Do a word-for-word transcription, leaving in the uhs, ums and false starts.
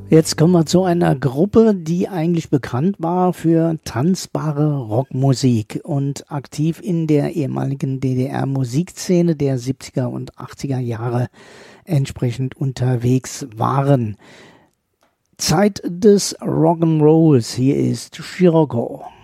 Jetzt kommen wir zu einer Gruppe, die eigentlich bekannt war für tanzbare Rockmusik und aktiv in der ehemaligen D D R-Musikszene der siebziger und achtziger Jahre entsprechend unterwegs waren. Zeit des Rock'n'Rolls. Hier ist Scirocco.